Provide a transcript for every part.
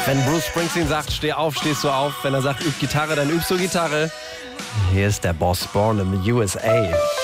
Wenn Bruce Springsteen sagt, steh auf, stehst du auf. Wenn er sagt, üb Gitarre, dann übst du Gitarre. Hier ist der Boss Born im USA.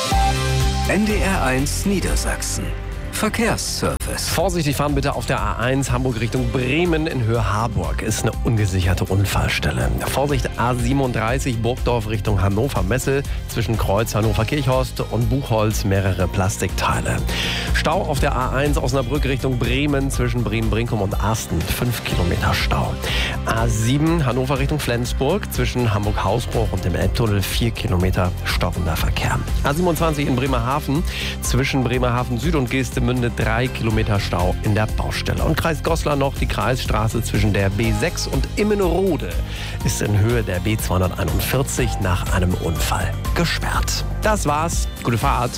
NDR1 Niedersachsen. Verkehrsservice. Vorsichtig fahren bitte auf der A1 Hamburg Richtung Bremen in Höhe Harburg. Ist eine ungesicherte Unfallstelle. Vorsicht A37 Burgdorf Richtung Hannover Messe. Zwischen Kreuz Hannover-Kirchhorst und Buchholz mehrere Plastikteile. Stau auf der A1 Osnabrück Richtung Bremen zwischen Bremen-Brinkum und Arsten. 5 Kilometer Stau. A7 Hannover Richtung Flensburg zwischen Hamburg-Hausbruch und dem Elbtunnel 4 Kilometer stockender Verkehr. A27 in Bremerhaven zwischen Bremerhaven Süd und Geestemünde 3 Kilometer Stau in der Baustelle. Und Kreis Goslar noch die Kreisstraße zwischen der B6 und Immenrode ist in Höhe der B241 nach einem Unfall gesperrt. Das war's. Gute Fahrt.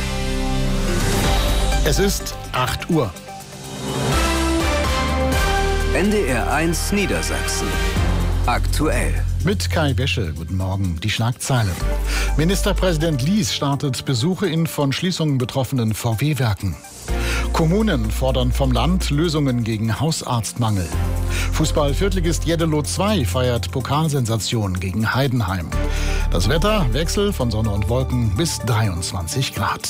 Es ist 8 Uhr. NDR1 Niedersachsen. Aktuell. Mit Kai Wäsche, guten Morgen. Die Schlagzeile. Ministerpräsident Lies startet Besuche in von Schließungen betroffenen VW-Werken. Kommunen fordern vom Land Lösungen gegen Hausarztmangel. Fußball-Viertligist Jeddelo 2 feiert Pokalsensation gegen Heidenheim. Das Wetter, Wechsel von Sonne und Wolken bis 23 Grad.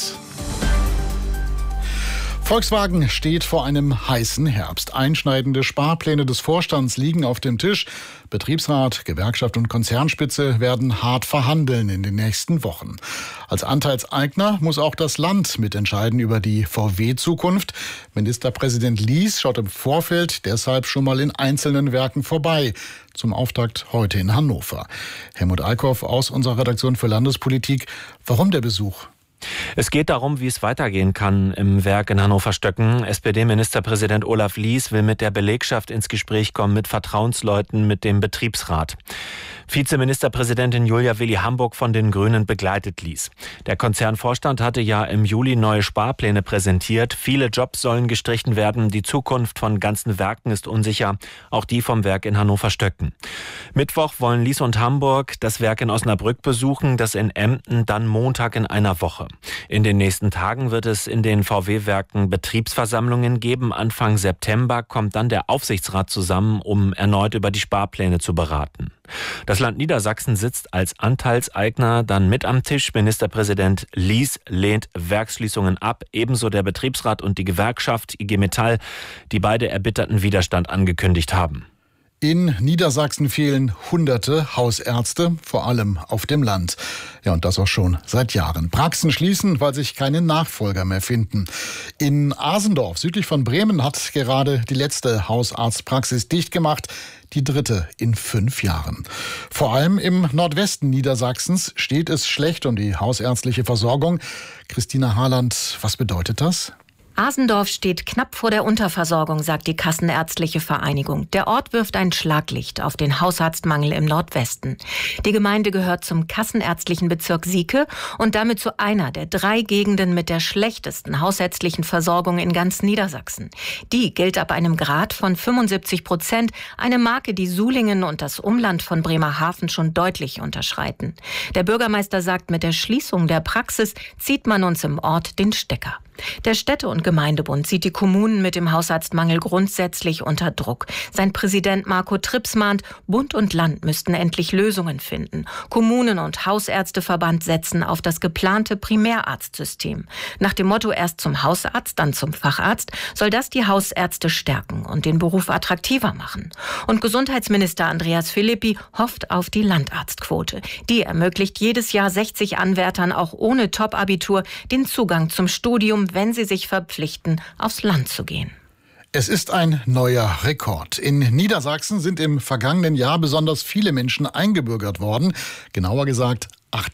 Volkswagen steht vor einem heißen Herbst. Einschneidende Sparpläne des Vorstands liegen auf dem Tisch. Betriebsrat, Gewerkschaft und Konzernspitze werden hart verhandeln in den nächsten Wochen. Als Anteilseigner muss auch das Land mitentscheiden über die VW-Zukunft. Ministerpräsident Lies schaut im Vorfeld deshalb schon mal in einzelnen Werken vorbei. Zum Auftakt heute in Hannover. Helmut Eickhoff aus unserer Redaktion für Landespolitik. Warum der Besuch? Es geht darum, wie es weitergehen kann im Werk in Hannover-Stöcken. SPD-Ministerpräsident Olaf Lies will mit der Belegschaft ins Gespräch kommen, mit Vertrauensleuten, mit dem Betriebsrat. Vizeministerpräsidentin Julia Willi-Hamburg von den Grünen begleitet Lies. Der Konzernvorstand hatte ja im Juli neue Sparpläne präsentiert. Viele Jobs sollen gestrichen werden. Die Zukunft von ganzen Werken ist unsicher. Auch die vom Werk in Hannover-Stöcken. Mittwoch wollen Lies und Hamburg das Werk in Osnabrück besuchen, das in Emden dann Montag in einer Woche. In den nächsten Tagen wird es in den VW-Werken Betriebsversammlungen geben. Anfang September kommt dann der Aufsichtsrat zusammen, um erneut über die Sparpläne zu beraten. Das Land Niedersachsen sitzt als Anteilseigner dann mit am Tisch. Ministerpräsident Lies lehnt Werksschließungen ab, ebenso der Betriebsrat und die Gewerkschaft IG Metall, die beide erbitterten Widerstand angekündigt haben. In Niedersachsen fehlen Hunderte Hausärzte, vor allem auf dem Land. Ja, und das auch schon seit Jahren. Praxen schließen, weil sich keine Nachfolger mehr finden. In Asendorf, südlich von Bremen, hat gerade die letzte Hausarztpraxis dicht gemacht. Die dritte in 5 Jahren. Vor allem im Nordwesten Niedersachsens steht es schlecht um die hausärztliche Versorgung. Christina Harland, was bedeutet das? Asendorf steht knapp vor der Unterversorgung, sagt die Kassenärztliche Vereinigung. Der Ort wirft ein Schlaglicht auf den Hausarztmangel im Nordwesten. Die Gemeinde gehört zum kassenärztlichen Bezirk Sieke und damit zu einer der 3 Gegenden mit der schlechtesten hausärztlichen Versorgung in ganz Niedersachsen. Die gilt ab einem Grad von 75%, eine Marke, die Sulingen und das Umland von Bremerhaven schon deutlich unterschreiten. Der Bürgermeister sagt, mit der Schließung der Praxis zieht man uns im Ort den Stecker. Der Städte- und Gemeindebund sieht die Kommunen mit dem Hausarztmangel grundsätzlich unter Druck. Sein Präsident Marco Trips mahnt, Bund und Land müssten endlich Lösungen finden. Kommunen und Hausärzteverband setzen auf das geplante Primärarztsystem. Nach dem Motto erst zum Hausarzt, dann zum Facharzt, soll das die Hausärzte stärken und den Beruf attraktiver machen. Und Gesundheitsminister Andreas Philippi hofft auf die Landarztquote. Die ermöglicht jedes Jahr 60 Anwärtern auch ohne Top-Abitur den Zugang zum Studium, wenn sie sich verpflichten, aufs Land zu gehen. Es ist ein neuer Rekord. In Niedersachsen sind im vergangenen Jahr besonders viele Menschen eingebürgert worden. Genauer gesagt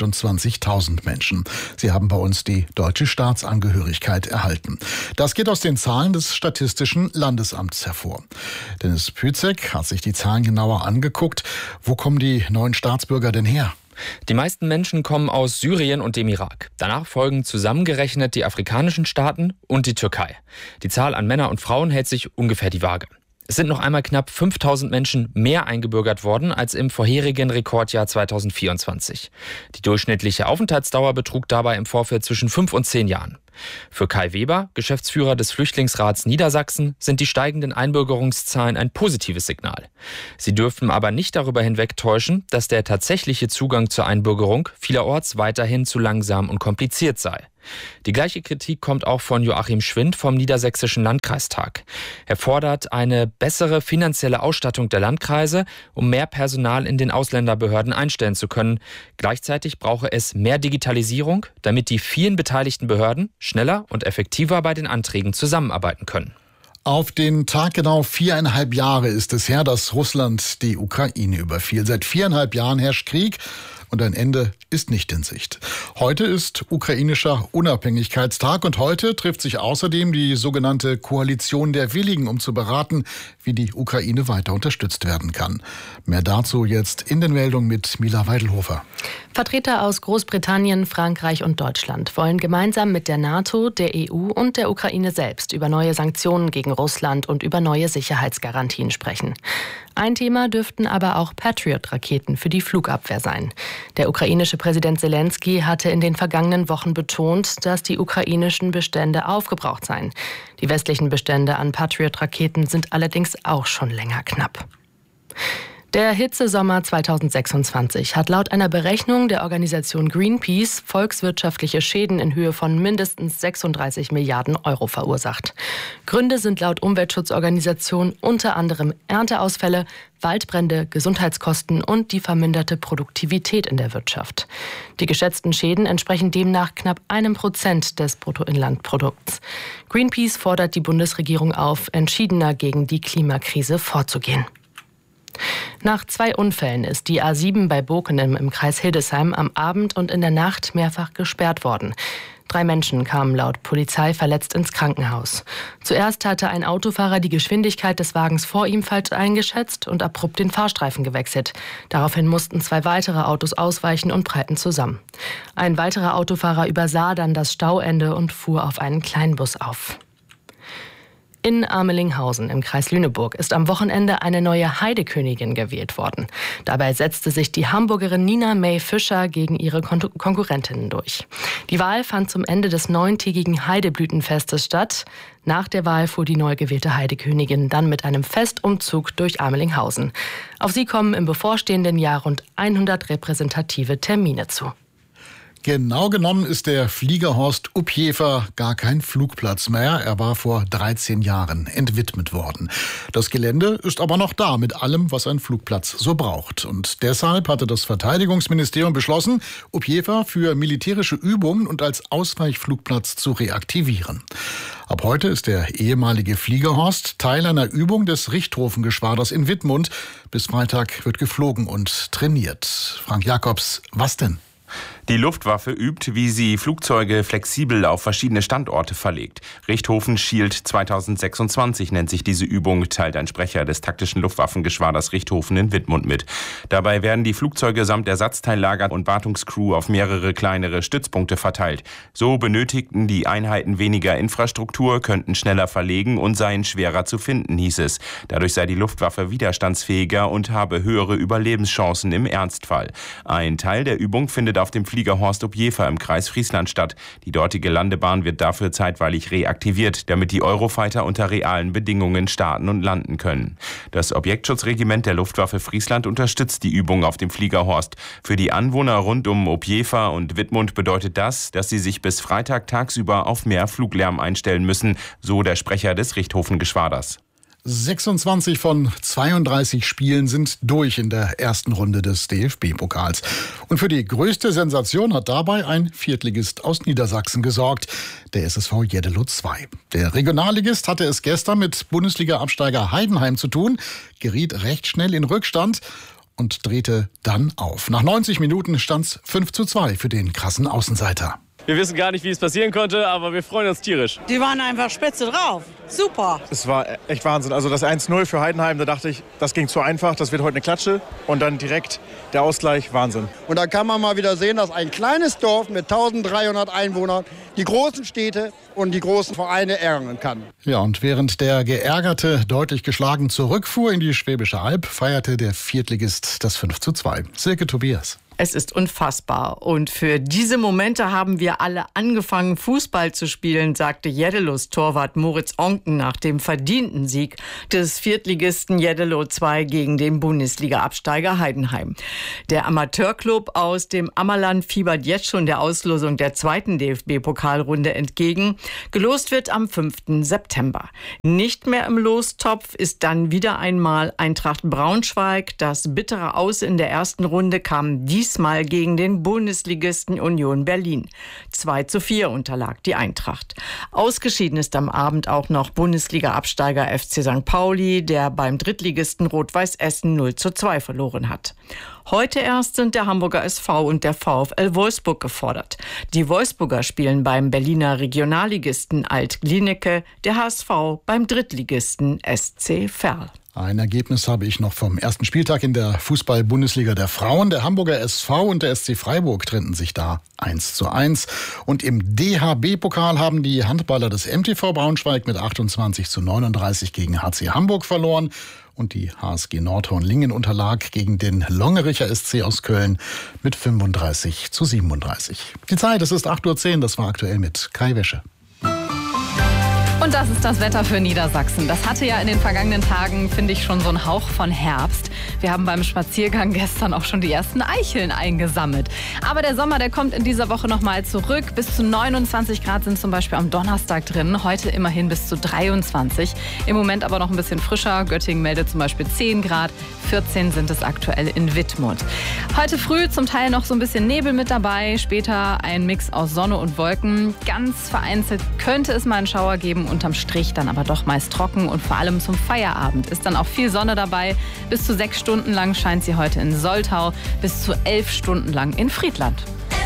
28.000 Menschen. Sie haben bei uns die deutsche Staatsangehörigkeit erhalten. Das geht aus den Zahlen des Statistischen Landesamts hervor. Dennis Pützek hat sich die Zahlen genauer angeguckt. Wo kommen die neuen Staatsbürger denn her? Die meisten Menschen kommen aus Syrien und dem Irak. Danach folgen zusammengerechnet die afrikanischen Staaten und die Türkei. Die Zahl an Männern und Frauen hält sich ungefähr die Waage. Es sind noch einmal knapp 5.000 Menschen mehr eingebürgert worden als im vorherigen Rekordjahr 2024. Die durchschnittliche Aufenthaltsdauer betrug dabei im Vorfeld zwischen 5 und 10 Jahren. Für Kai Weber, Geschäftsführer des Flüchtlingsrats Niedersachsen, sind die steigenden Einbürgerungszahlen ein positives Signal. Sie dürfen aber nicht darüber hinwegtäuschen, dass der tatsächliche Zugang zur Einbürgerung vielerorts weiterhin zu langsam und kompliziert sei. Die gleiche Kritik kommt auch von Joachim Schwind vom Niedersächsischen Landkreistag. Er fordert eine bessere finanzielle Ausstattung der Landkreise, um mehr Personal in den Ausländerbehörden einstellen zu können. Gleichzeitig brauche es mehr Digitalisierung, damit die vielen beteiligten Behörden schneller und effektiver bei den Anträgen zusammenarbeiten können. Auf den Tag genau 4,5 Jahre ist es her, dass Russland die Ukraine überfiel. Seit 4,5 Jahren herrscht Krieg und ein Ende ist nicht in Sicht. Heute ist ukrainischer Unabhängigkeitstag und heute trifft sich außerdem die sogenannte Koalition der Willigen, um zu beraten, wie die Ukraine weiter unterstützt werden kann. Mehr dazu jetzt in den Meldungen mit Mila Weidelhofer. Vertreter aus Großbritannien, Frankreich und Deutschland wollen gemeinsam mit der NATO, der EU und der Ukraine selbst über neue Sanktionen gegen Russland und über neue Sicherheitsgarantien sprechen. Ein Thema dürften aber auch Patriot-Raketen für die Flugabwehr sein. Der ukrainische Präsident Zelensky hatte in den vergangenen Wochen betont, dass die ukrainischen Bestände aufgebraucht seien. Die westlichen Bestände an Patriot-Raketen sind allerdings auch schon länger knapp. Der Hitzesommer 2026 hat laut einer Berechnung der Organisation Greenpeace volkswirtschaftliche Schäden in Höhe von mindestens 36 Milliarden Euro verursacht. Gründe sind laut Umweltschutzorganisationen unter anderem Ernteausfälle, Waldbrände, Gesundheitskosten und die verminderte Produktivität in der Wirtschaft. Die geschätzten Schäden entsprechen demnach knapp 1% des Bruttoinlandprodukts. Greenpeace fordert die Bundesregierung auf, entschiedener gegen die Klimakrise vorzugehen. Nach 2 Unfällen ist die A7 bei Bokenem im Kreis Hildesheim am Abend und in der Nacht mehrfach gesperrt worden. 3 Menschen kamen laut Polizei verletzt ins Krankenhaus. Zuerst hatte ein Autofahrer die Geschwindigkeit des Wagens vor ihm falsch eingeschätzt und abrupt den Fahrstreifen gewechselt. Daraufhin mussten 2 weitere Autos ausweichen und prallten zusammen. Ein weiterer Autofahrer übersah dann das Stauende und fuhr auf einen Kleinbus auf. In Amelinghausen im Kreis Lüneburg ist am Wochenende eine neue Heidekönigin gewählt worden. Dabei setzte sich die Hamburgerin Nina May Fischer gegen ihre Konkurrentinnen durch. Die Wahl fand zum Ende des 9-tägigen Heideblütenfestes statt. Nach der Wahl fuhr die neu gewählte Heidekönigin dann mit einem Festumzug durch Amelinghausen. Auf sie kommen im bevorstehenden Jahr rund 100 repräsentative Termine zu. Genau genommen ist der Fliegerhorst Upjefer gar kein Flugplatz mehr. Er war vor 13 Jahren entwidmet worden. Das Gelände ist aber noch da mit allem, was ein Flugplatz so braucht. Und deshalb hatte das Verteidigungsministerium beschlossen, Upjefer für militärische Übungen und als Ausweichflugplatz zu reaktivieren. Ab heute ist der ehemalige Fliegerhorst Teil einer Übung des Richthofengeschwaders in Wittmund. Bis Freitag wird geflogen und trainiert. Frank Jakobs, was denn? Die Luftwaffe übt, wie sie Flugzeuge flexibel auf verschiedene Standorte verlegt. Richthofen Shield 2026 nennt sich diese Übung, teilt ein Sprecher des taktischen Luftwaffengeschwaders Richthofen in Wittmund mit. Dabei werden die Flugzeuge samt Ersatzteillager und Wartungscrew auf mehrere kleinere Stützpunkte verteilt. So benötigten die Einheiten weniger Infrastruktur, könnten schneller verlegen und seien schwerer zu finden, hieß es. Dadurch sei die Luftwaffe widerstandsfähiger und habe höhere Überlebenschancen im Ernstfall. Ein Teil der Übung findet auf dem Fliegerhorst Upjefer im Kreis Friesland statt. Die dortige Landebahn wird dafür zeitweilig reaktiviert, damit die Eurofighter unter realen Bedingungen starten und landen können. Das Objektschutzregiment der Luftwaffe Friesland unterstützt die Übung auf dem Fliegerhorst. Für die Anwohner rund um Upjefer und Wittmund bedeutet das, dass sie sich bis Freitag tagsüber auf mehr Fluglärm einstellen müssen, so der Sprecher des Richthofengeschwaders. 26 von 32 Spielen sind durch in der ersten Runde des DFB-Pokals. Und für die größte Sensation hat dabei ein Viertligist aus Niedersachsen gesorgt, der SSV Jeddelo 2. Der Regionalligist hatte es gestern mit Bundesliga-Absteiger Heidenheim zu tun, geriet recht schnell in Rückstand und drehte dann auf. Nach 90 Minuten stand es 5:2 für den krassen Außenseiter. Wir wissen gar nicht, wie es passieren konnte, aber wir freuen uns tierisch. Die waren einfach spitze drauf. Super. Es war echt Wahnsinn. Also das 1-0 für Heidenheim, da dachte ich, das ging zu einfach, das wird heute eine Klatsche. Und dann direkt der Ausgleich, Wahnsinn. Und da kann man mal wieder sehen, dass ein kleines Dorf mit 1300 Einwohnern die großen Städte und die großen Vereine ärgern kann. Ja, und während der Geärgerte deutlich geschlagen zurückfuhr in die Schwäbische Alb, feierte der Viertligist das 5:2. Silke Tobias. Es ist unfassbar. Und für diese Momente haben wir alle angefangen, Fußball zu spielen, sagte Jeddelo-Torwart Moritz Onken nach dem verdienten Sieg des Viertligisten Jeddelo 2 gegen den Bundesliga-Absteiger Heidenheim. Der Amateurclub aus dem Ammerland fiebert jetzt schon der Auslosung der zweiten DFB-Pokalrunde entgegen. Gelost wird am 5. September. Nicht mehr im Lostopf ist dann wieder einmal Eintracht Braunschweig. Das bittere Aus in der ersten Runde kam diesmal gegen den Bundesligisten Union Berlin. 2:4 unterlag die Eintracht. Ausgeschieden ist am Abend auch noch Bundesliga-Absteiger FC St. Pauli, der beim Drittligisten Rot-Weiß Essen 0:2 verloren hat. Heute erst sind der Hamburger SV und der VfL Wolfsburg gefordert. Die Wolfsburger spielen beim Berliner Regionalligisten Alt-Glienicke, der HSV beim Drittligisten SC Verl. Ein Ergebnis habe ich noch vom ersten Spieltag in der Fußball-Bundesliga der Frauen. Der Hamburger SV und der SC Freiburg trennten sich da 1:1. Und im DHB-Pokal haben die Handballer des MTV Braunschweig mit 28:39 gegen HC Hamburg verloren. Und die HSG Nordhorn-Lingen unterlag gegen den Longericher SC aus Köln mit 35:37. Die Zeit, es ist 8:10 Uhr, das war aktuell mit Kai Wäsche. Und das ist das Wetter für Niedersachsen. Das hatte ja in den vergangenen Tagen, finde ich, schon so einen Hauch von Herbst. Wir haben beim Spaziergang gestern auch schon die ersten Eicheln eingesammelt. Aber der Sommer, der kommt in dieser Woche nochmal zurück. Bis zu 29 Grad sind zum Beispiel am Donnerstag drin. Heute immerhin bis zu 23. Im Moment aber noch ein bisschen frischer. Göttingen meldet zum Beispiel 10 Grad. 14 sind es aktuell in Wittmund. Heute früh zum Teil noch so ein bisschen Nebel mit dabei. Später ein Mix aus Sonne und Wolken. Ganz vereinzelt könnte es mal einen Schauer geben. Unterm Strich dann aber doch meist trocken und vor allem zum Feierabend ist dann auch viel Sonne dabei. Bis zu 6 Stunden lang scheint sie heute in Soltau, bis zu 11 Stunden lang in Friedland.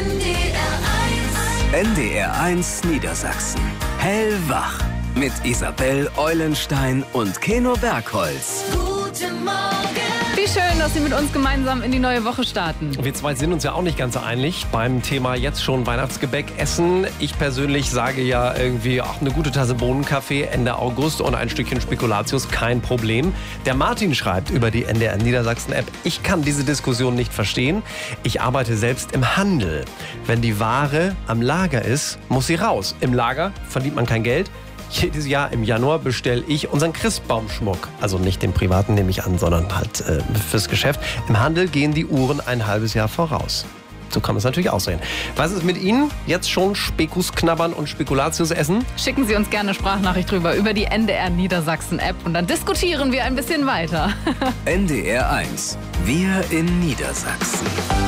NDR1 Niedersachsen. Hellwach mit Isabel Eulenstein und Keno Bergholz. Guten Morgen. Wie schön, dass Sie mit uns gemeinsam in die neue Woche starten. Wir zwei sind uns ja auch nicht ganz einig beim Thema jetzt schon Weihnachtsgebäck essen. Ich persönlich sage ja irgendwie, ach, eine gute Tasse Bohnenkaffee Ende August und ein Stückchen Spekulatius, kein Problem. Der Martin schreibt über die NDR Niedersachsen App, ich kann diese Diskussion nicht verstehen. Ich arbeite selbst im Handel. Wenn die Ware am Lager ist, muss sie raus. Im Lager verdient man kein Geld. Jedes Jahr im Januar bestelle ich unseren Christbaumschmuck. Also nicht den privaten, nehme ich an, sondern halt fürs Geschäft. Im Handel gehen die Uhren ein halbes Jahr voraus. So kann man es natürlich aussehen. Was ist mit Ihnen? Jetzt schon Spekus knabbern und Spekulatius essen? Schicken Sie uns gerne eine Sprachnachricht drüber über die NDR Niedersachsen App und dann diskutieren wir ein bisschen weiter. NDR1. Wir in Niedersachsen.